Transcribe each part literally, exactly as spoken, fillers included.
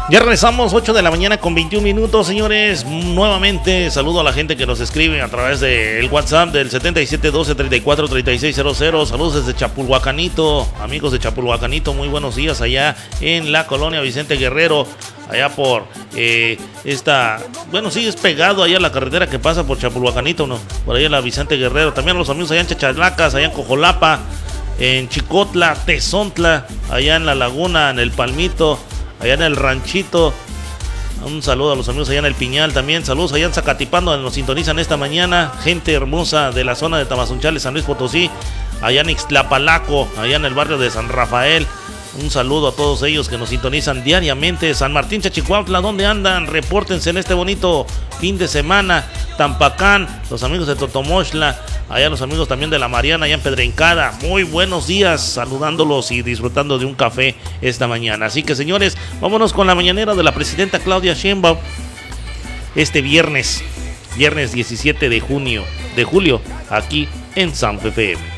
Ya regresamos, ocho de la mañana con veintiún minutos, señores. Nuevamente saludo a la gente que nos escribe a través del WhatsApp del setenta y siete doce treinta y cuatro treinta y seis cero cero. Saludos desde Chapulhuacanito, amigos de Chapulhuacanito, muy buenos días allá en la colonia Vicente Guerrero, allá por eh, esta, bueno, sí, es pegado allá a la carretera que pasa por Chapulhuacanito, ¿no? Por allá en la Vicente Guerrero. También a los amigos allá en Chachalacas, allá en Cojolapa, en Chicotla, Tezontla, allá en la Laguna, en el Palmito, allá en el Ranchito. Un saludo a los amigos allá en el Piñal también. Saludos allá en Zacatipán, donde nos sintonizan esta mañana. Gente hermosa de la zona de Tamazunchales, San Luis Potosí. Allá en Ixtlapalaco, allá en el barrio de San Rafael. Un saludo a todos ellos que nos sintonizan diariamente. San Martín, Chachicuautla, ¿dónde andan? Repórtense en este bonito fin de semana. Tampacán, los amigos de Totomoxtla, allá los amigos también de La Mariana, allá en Pedrencada. Muy buenos días, saludándolos y disfrutando de un café esta mañana. Así que, señores, vámonos con la mañanera de la presidenta Claudia Sheinbaum. Este viernes, viernes diecisiete de junio, de julio, aquí en Sanfe F M.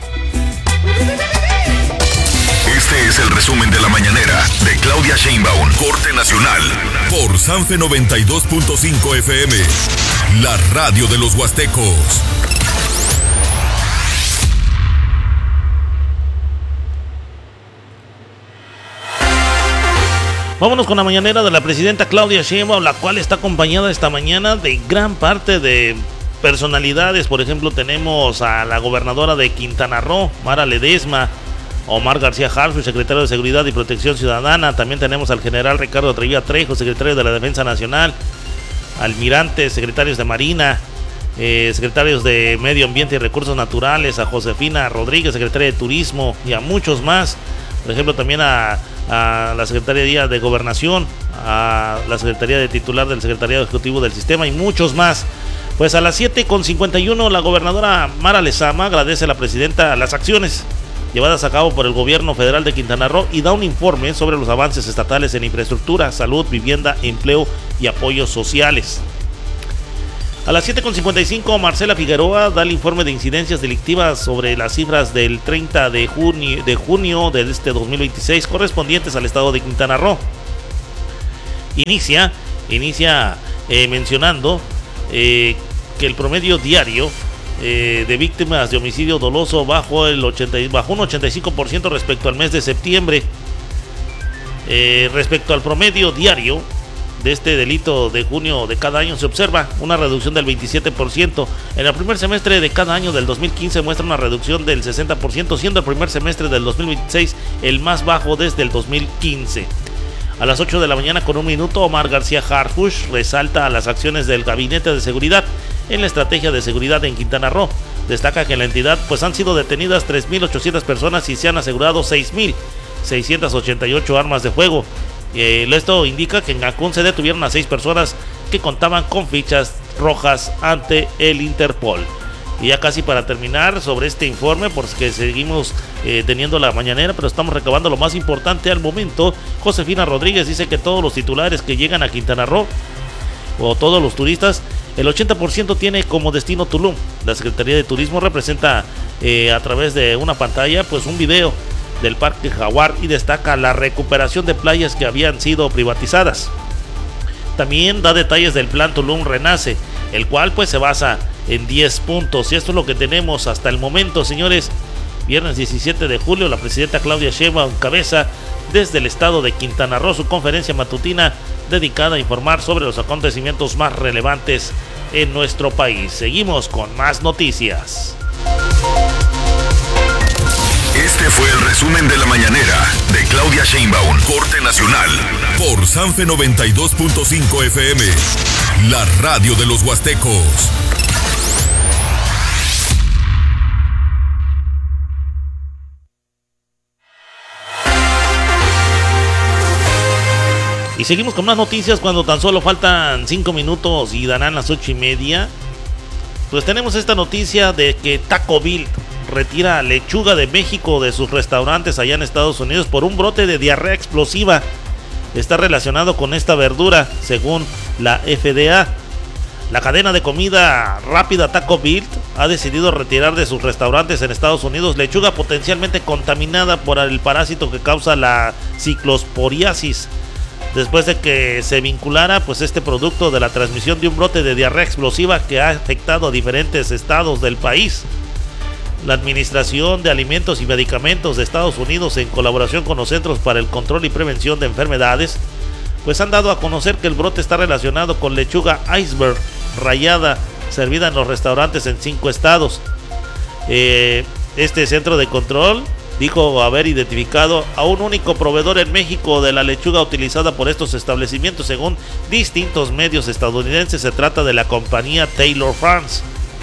Este es el resumen de la mañanera de Claudia Sheinbaum, corte nacional, por Sanfe noventa y dos punto cinco F M, la radio de los huastecos. Vámonos con la mañanera de la presidenta Claudia Sheinbaum, la cual está acompañada esta mañana de gran parte de personalidades. Por ejemplo, tenemos a la gobernadora de Quintana Roo, Mara Ledesma, Omar García Harfuch, secretario de Seguridad y Protección Ciudadana. También tenemos al general Ricardo Atrevía Trejo, secretario de la Defensa Nacional, almirantes, secretarios de Marina, eh, secretarios de Medio Ambiente y Recursos Naturales, a Josefina Rodríguez, secretaria de Turismo, y a muchos más. Por ejemplo, también a, a la Secretaría de Gobernación, a la Secretaría de Titular del Secretariado Ejecutivo del Sistema y muchos más. Pues a las siete con cincuenta y uno, la gobernadora Mara Lezama agradece a la presidenta las acciones llevadas a cabo por el gobierno federal de Quintana Roo y da un informe sobre los avances estatales en infraestructura, salud, vivienda, empleo y apoyos sociales. A las siete con cincuenta y cinco, Marcela Figueroa da el informe de incidencias delictivas sobre las cifras del treinta de junio de, junio de este dos mil veintiséis correspondientes al estado de Quintana Roo. Inicia, inicia eh, mencionando eh, que el promedio diario Eh, de víctimas de homicidio doloso bajó, el ochenta, bajó un ochenta y cinco por ciento respecto al mes de septiembre. Eh, respecto al promedio diario de este delito de junio de cada año, se observa una reducción del veintisiete por ciento. En el primer semestre de cada año del dos mil quince muestra una reducción del sesenta por ciento, siendo el primer semestre del dos mil veintiséis el más bajo desde el dos mil quince. A las ocho de la mañana con un minuto, Omar García Harfuch resalta a las acciones del Gabinete de Seguridad en la estrategia de seguridad en Quintana Roo. Destaca que en la entidad pues han sido detenidas tres mil ochocientas personas y se han asegurado seis mil seiscientas ochenta y ocho armas de fuego. Eh, esto indica que en Cancún se detuvieron a seis personas que contaban con fichas rojas ante el Interpol. Y ya casi para terminar sobre este informe, porque seguimos eh, teniendo la mañanera, pero estamos recabando lo más importante al momento. Josefina Rodríguez dice que todos los titulares que llegan a Quintana Roo, o todos los turistas, el ochenta por ciento tiene como destino Tulum. La Secretaría de Turismo representa eh, a través de una pantalla pues un video del Parque Jaguar y destaca la recuperación de playas que habían sido privatizadas. También da detalles del plan Tulum Renace, el cual pues se basa en diez puntos. Y esto es lo que tenemos hasta el momento, señores. Viernes diecisiete de julio, la presidenta Claudia Sheinbaum encabeza desde el estado de Quintana Roo su conferencia matutina dedicada a informar sobre los acontecimientos más relevantes en nuestro país. Seguimos con más noticias. Este fue el resumen de la mañanera de Claudia Sheinbaum, corte nacional, por Sanfe noventa y dos punto cinco F M, la radio de los huastecos. Y seguimos con más noticias cuando tan solo faltan cinco minutos y darán las ocho y media. Pues tenemos esta noticia de que Taco Bell retira lechuga de México de sus restaurantes allá en Estados Unidos por un brote de diarrea explosiva. Está relacionado con esta verdura, según la F D A. La cadena de comida rápida Taco Bell ha decidido retirar de sus restaurantes en Estados Unidos lechuga potencialmente contaminada por el parásito que causa la ciclosporiasis. después de que se vinculara pues este producto de la transmisión de un brote de diarrea explosiva que ha afectado a diferentes estados del país. La Administración de Alimentos y Medicamentos de Estados Unidos, en colaboración con los Centros para el Control y Prevención de Enfermedades, pues han dado a conocer que el brote está relacionado con lechuga iceberg rallada servida en los restaurantes en cinco estados. Eh, este centro de control dijo haber identificado a un único proveedor en México de la lechuga utilizada por estos establecimientos. Según distintos medios estadounidenses, se trata de la compañía Taylor Farms.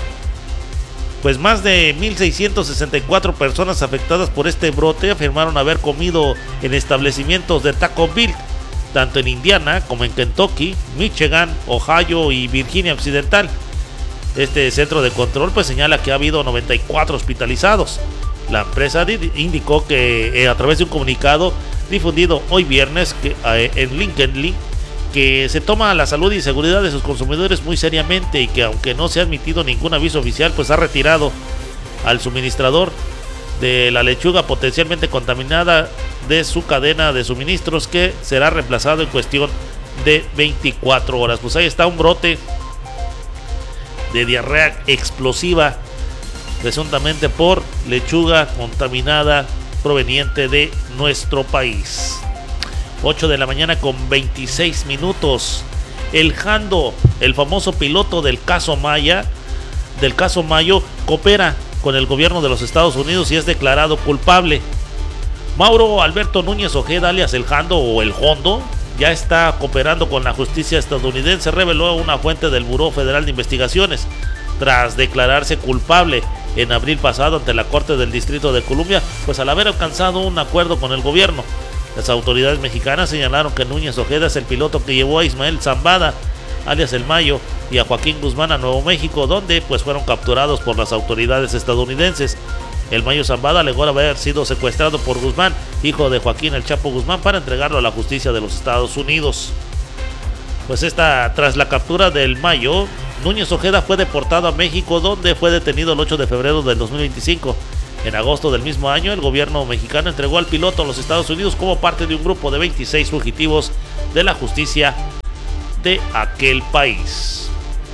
Pues más de mil seiscientas sesenta y cuatro personas afectadas por este brote afirmaron haber comido en establecimientos de Taco Bell, tanto en Indiana como en Kentucky, Michigan, Ohio y Virginia Occidental. Este centro de control pues señala que ha habido noventa y cuatro hospitalizados. La empresa indicó que eh, a través de un comunicado difundido hoy viernes que, eh, en LinkedIn, que se toma la salud y seguridad de sus consumidores muy seriamente y que aunque no se ha emitido ningún aviso oficial, pues ha retirado al suministrador de la lechuga potencialmente contaminada de su cadena de suministros, que será reemplazado en cuestión de veinticuatro horas. Pues ahí está un brote de diarrea explosiva presuntamente por lechuga contaminada proveniente de nuestro país. ocho de la mañana con veintiséis minutos. El Jando, el famoso piloto del caso Maya, del caso Mayo, coopera con el gobierno de los Estados Unidos y es declarado culpable. Mauro Alberto Núñez Ojeda, alias el Jando o el Hondo, ya está cooperando con la justicia estadounidense, reveló una fuente del Buró Federal de Investigaciones, tras declararse culpable en abril pasado ante la Corte del Distrito de Columbia, pues al haber alcanzado un acuerdo con el gobierno. Las autoridades mexicanas señalaron que Núñez Ojeda es el piloto que llevó a Ismael Zambada, alias el Mayo, y a Joaquín Guzmán a Nuevo México, donde pues fueron capturados por las autoridades estadounidenses. El Mayo Zambada alegó haber sido secuestrado por Guzmán, hijo de Joaquín El Chapo Guzmán, para entregarlo a la justicia de los Estados Unidos. Pues esta, tras la captura del Mayo, Núñez Ojeda fue deportado a México, donde fue detenido el ocho de febrero del dos mil veinticinco. En agosto del mismo año, el gobierno mexicano entregó al piloto a los Estados Unidos como parte de un grupo de veintiséis fugitivos de la justicia de aquel país.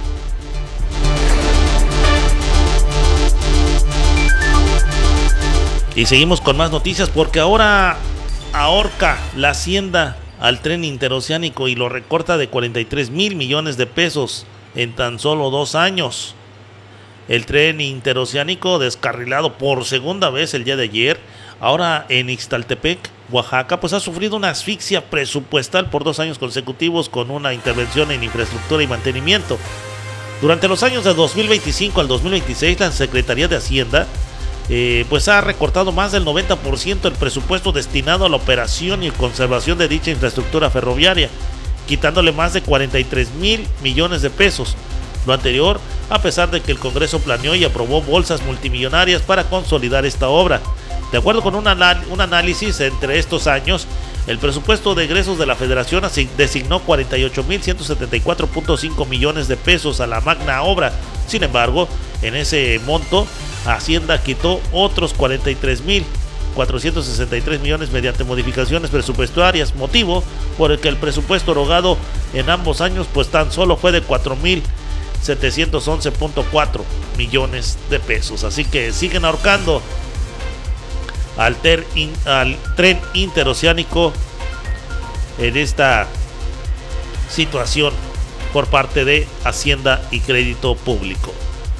Y seguimos con más noticias, porque ahora ahorca la Hacienda al tren interoceánico y lo recorta de cuarenta y tres mil millones de pesos en tan solo dos años. El tren interoceánico, descarrilado por segunda vez el día de ayer, ahora en Ixtaltepec, Oaxaca, pues ha sufrido una asfixia presupuestal por dos años consecutivos con una intervención en infraestructura y mantenimiento. Durante los años de dos mil veinticinco al dos mil veintiséis, la Secretaría de Hacienda eh, pues ha recortado más del noventa por ciento el presupuesto destinado a la operación y conservación de dicha infraestructura ferroviaria, quitándole más de cuarenta y tres mil millones de pesos. Lo anterior, a pesar de que el Congreso planeó y aprobó bolsas multimillonarias para consolidar esta obra. De acuerdo con un, anal- un análisis entre estos años, el presupuesto de egresos de la Federación designó cuarenta y ocho mil ciento setenta y cuatro punto cinco millones de pesos a la magna obra. Sin embargo, en ese monto, Hacienda quitó otros cuarenta y tres mil cuatrocientos sesenta y tres millones mediante modificaciones presupuestarias, motivo por el que el presupuesto erogado en ambos años pues tan solo fue de cuatro mil setecientos once punto cuatro millones de pesos. Así que siguen ahorcando al, ter, in, al tren interoceánico en esta situación por parte de Hacienda y Crédito Público.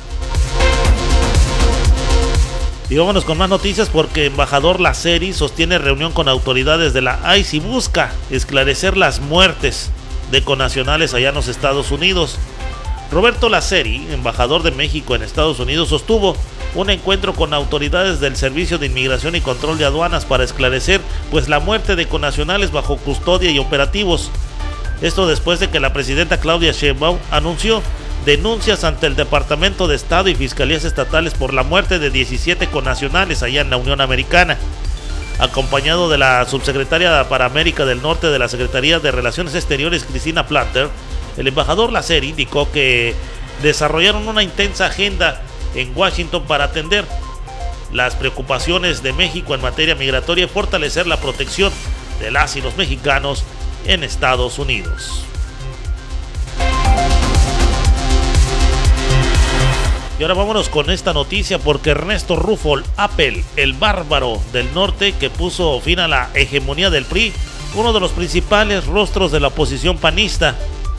Y vámonos con más noticias, porque embajador Laceri sostiene reunión con autoridades de la I C E y busca esclarecer las muertes de connacionales allá en los Estados Unidos. Roberto Laceri, embajador de México en Estados Unidos, sostuvo un encuentro con autoridades del Servicio de Inmigración y Control de Aduanas para esclarecer pues la muerte de connacionales bajo custodia y operativos. Esto después de que la presidenta Claudia Sheinbaum anunció denuncias ante el Departamento de Estado y Fiscalías Estatales por la muerte de diecisiete connacionales allá en la Unión Americana. Acompañado de la subsecretaria para América del Norte de la Secretaría de Relaciones Exteriores, Cristina Planter, el embajador Laceri indicó que desarrollaron una intensa agenda en Washington para atender las preocupaciones de México en materia migratoria y fortalecer la protección de las y los mexicanos en Estados Unidos. Y ahora vámonos con esta noticia porque Ernesto Rufo Appel, el bárbaro del norte que puso fin a la hegemonía del P R I, uno de los principales rostros de la oposición panista.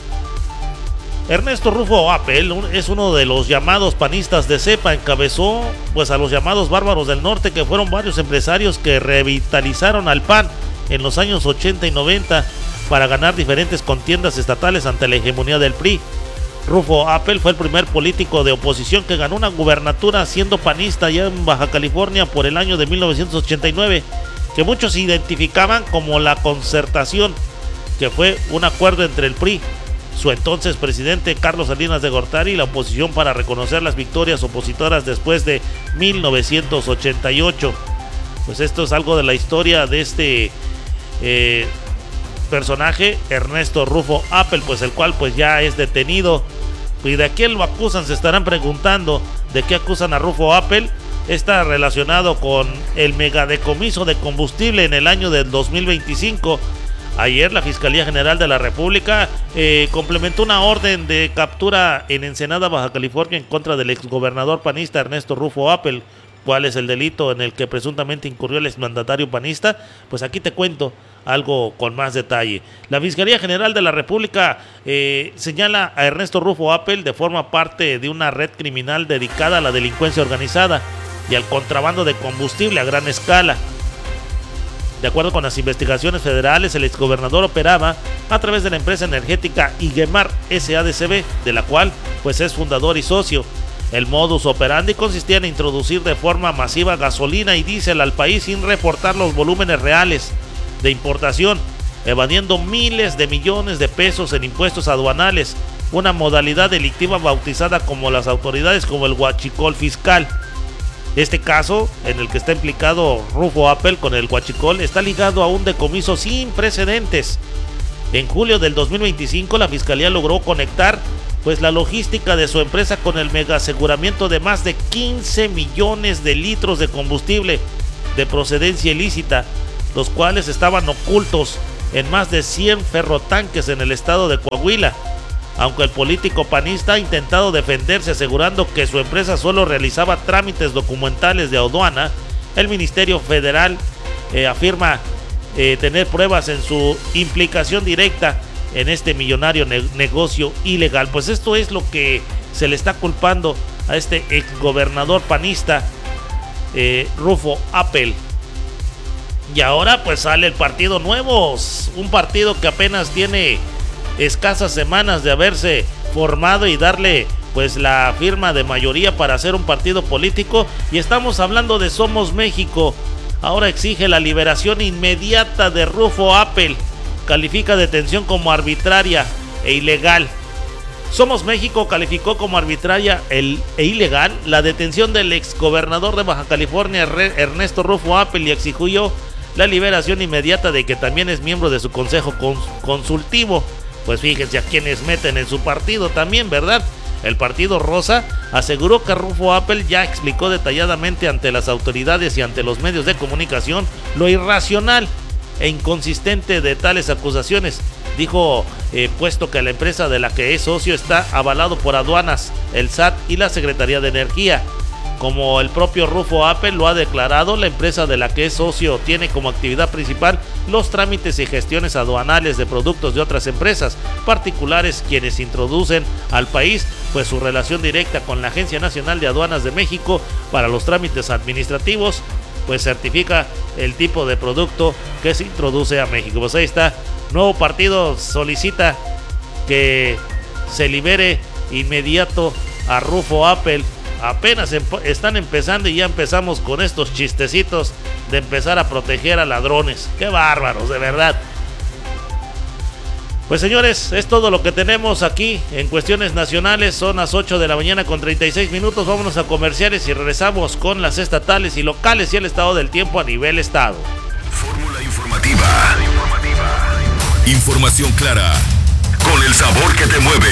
Ernesto Rufo Appel es uno de los llamados panistas de cepa, encabezó pues a los llamados bárbaros del norte, que fueron varios empresarios que revitalizaron al P A N en los años ochenta y noventa para ganar diferentes contiendas estatales ante la hegemonía del P R I. Rufo Appel fue el primer político de oposición que ganó una gubernatura siendo panista allá en Baja California por el año de mil novecientos ochenta y nueve, que muchos identificaban como la Concertación, que fue un acuerdo entre el P R I, su entonces presidente Carlos Salinas de Gortari, y la oposición para reconocer las victorias opositoras después de mil novecientos ochenta y ocho. Pues esto es algo de la historia de este eh, personaje, Ernesto Rufo Appel, pues el cual pues ya es detenido. ¿Y de quién lo acusan? Se estarán preguntando de qué acusan a Rufo Appel. Está relacionado con el megadecomiso de combustible en el año del dos mil veinticinco. Ayer la Fiscalía General de la República eh, complementó una orden de captura en Ensenada, Baja California, en contra del exgobernador panista Ernesto Rufo Appel. ¿Cuál es el delito en el que presuntamente incurrió el exmandatario panista? Pues aquí te cuento algo con más detalle. La Fiscalía General de la República eh, señala a Ernesto Rufo Appel de forma parte de una red criminal dedicada a la delincuencia organizada y al contrabando de combustible a gran escala. De acuerdo con las investigaciones federales, el exgobernador operaba a través de la empresa energética Igemar S A D C B, de la cual pues es fundador y socio. El modus operandi consistía en introducir de forma masiva gasolina y diésel al país sin reportar los volúmenes reales de importación, evadiendo miles de millones de pesos en impuestos aduanales, una modalidad delictiva bautizada como las autoridades como el huachicol fiscal. Este caso, en el que está implicado Rufo Appel con el huachicol, está ligado a un decomiso sin precedentes. En julio del dos mil veinticinco, la Fiscalía logró conectar pues la logística de su empresa con el megaaseguramiento de más de quince millones de litros de combustible de procedencia ilícita, los cuales estaban ocultos en más de cien ferrotanques en el estado de Coahuila. Aunque el político panista ha intentado defenderse asegurando que su empresa solo realizaba trámites documentales de aduana, el Ministerio Federal eh, afirma eh, tener pruebas en su implicación directa en este millonario ne- negocio ilegal. Pues esto es lo que se le está culpando a este exgobernador panista eh, Rufo Appel. Y ahora pues sale el partido nuevo, un partido que apenas tiene escasas semanas de haberse formado y darle pues la firma de mayoría para hacer un partido político, y estamos hablando de Somos México. Ahora exige la liberación inmediata de Rufo Appel, califica detención como arbitraria e ilegal. Somos México calificó como arbitraria e ilegal la detención del exgobernador de Baja California Ernesto Rufo Appel y exigió la liberación inmediata de que también es miembro de su consejo consultivo. Pues fíjense a quienes meten en su partido también, ¿verdad? El Partido Rosa aseguró que Rufo Appel ya explicó detalladamente ante las autoridades y ante los medios de comunicación lo irracional e inconsistente de tales acusaciones. Dijo, eh, puesto que la empresa de la que es socio está avalado por aduanas, el S A T y la Secretaría de Energía. Como el propio Rufo Appel lo ha declarado, la empresa de la que es socio tiene como actividad principal los trámites y gestiones aduanales de productos de otras empresas particulares, quienes introducen al país pues su relación directa con la Agencia Nacional de Aduanas de México para los trámites administrativos, pues certifica el tipo de producto que se introduce a México. Pues ahí está, nuevo partido solicita que se libere inmediato a Rufo Appel. Apenas emp- están empezando y ya empezamos con estos chistecitos de empezar a proteger a ladrones. ¡Qué bárbaros, de verdad! Pues señores, es todo lo que tenemos aquí en cuestiones nacionales. Son las ocho de la mañana con treinta y seis minutos. Vámonos a comerciales y regresamos con las estatales y locales y el estado del tiempo a nivel estado. Fórmula informativa. Información clara, con el sabor que te mueve.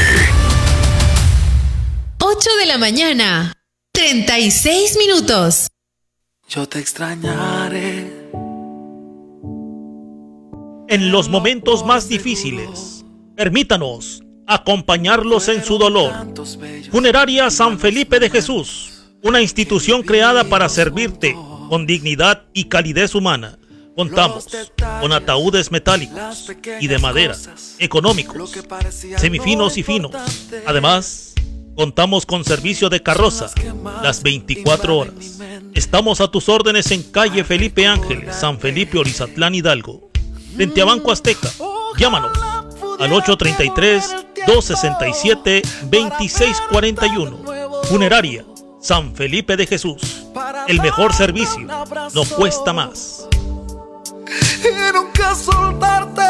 ocho de la mañana, treinta y seis minutos. Yo te extrañaré. en los momentos más difíciles. Permítanos acompañarlos en su dolor. Funeraria San Felipe de Jesús, una institución creada para servirte con dignidad y calidez humana. Contamos con ataúdes metálicos y de madera, económicos, semifinos y finos. Además, contamos con servicio de carroza las veinticuatro horas. Estamos a tus órdenes en calle Felipe Ángeles, San Felipe, Orizatlán, Hidalgo, frente a Banco Azteca. Llámanos al ocho tres tres, dos seis siete, dos seis cuatro uno. Funeraria San Felipe de Jesús. El mejor servicio no cuesta más. Y nunca soltarte.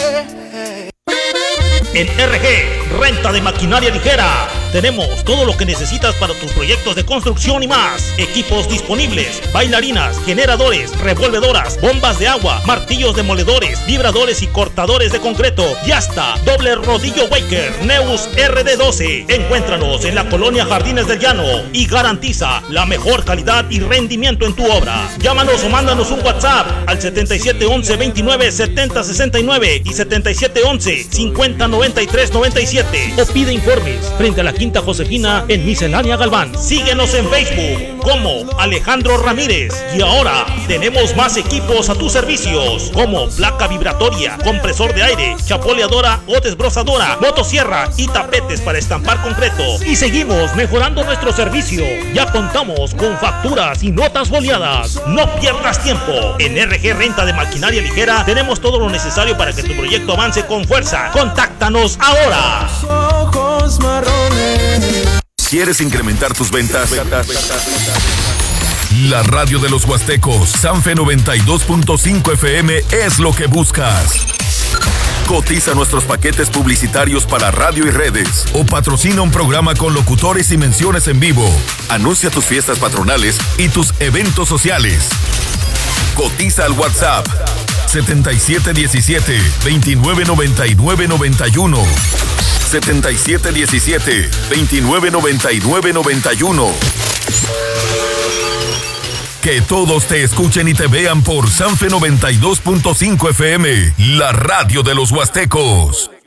En R G, renta de maquinaria ligera. Tenemos todo lo que necesitas para tus proyectos de construcción y más. Equipos disponibles, bailarinas, generadores, revolvedoras, bombas de agua, martillos demoledores, vibradores y cortadores de concreto. Y hasta doble rodillo Waker Neus R D doce. Encuéntranos en la colonia Jardines del Llano y garantiza la mejor calidad y rendimiento en tu obra. Llámanos o mándanos un WhatsApp al setenta y siete once, veintinueve, setenta, sesenta y nueve y setenta y siete once, cincuenta, noventa y tres, noventa y siete o pide informes frente a la Quinta Josefina en Miscelánea Galván. Síguenos en Facebook como Alejandro Ramírez. Y ahora tenemos más equipos a tus servicios, como placa vibratoria, compresor de aire, chapoleadora o desbrozadora, motosierra y tapetes para estampar concreto. Y seguimos mejorando nuestro servicio. Ya contamos con facturas y notas boleadas. No pierdas tiempo. En R G Renta de Maquinaria Ligera tenemos todo lo necesario para que tu proyecto avance con fuerza. Contáctanos ahora. Ojos marrones. ¿Quieres incrementar tus ventas? La radio de los Huastecos, Sanfe noventa y dos punto cinco F M es lo que buscas. Cotiza nuestros paquetes publicitarios para radio y redes o patrocina un programa con locutores y menciones en vivo. Anuncia tus fiestas patronales y tus eventos sociales. Cotiza al WhatsApp setenta y siete diecisiete, veintinueve noventa y nueve noventa y uno. setenta y siete diecisiete, veintinueve noventa y nueve noventa y uno. Que todos te escuchen y te vean por Sanfe noventa y dos punto cinco F M, la radio de los Huastecos.